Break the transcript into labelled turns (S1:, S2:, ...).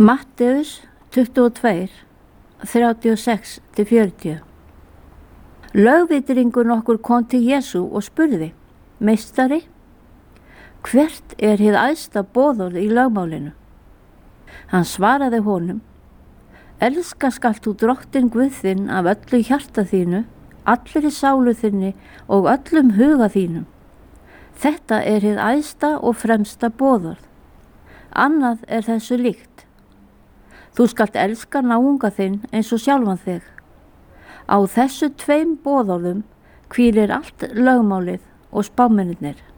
S1: Matteus 22, 36-40. Lögvitringur nokkur kom til Jesú og spurði: Meistari, hvert er hið æðsta boðorð í lögmálinu? Hann svaraði honum: Elska skalt þú Drottinn Guð þinn af öllu hjarta þínu, allri sálu þinni og öllum huga þínum. Þetta er hið æðsta og fremsta boðorð. Annað er þessu líkt. Þú skalt elska náunga þinn eins og sjálfan þig. Á þessu tveim boðorðum hvílir allt lögmálið og spámennirnir.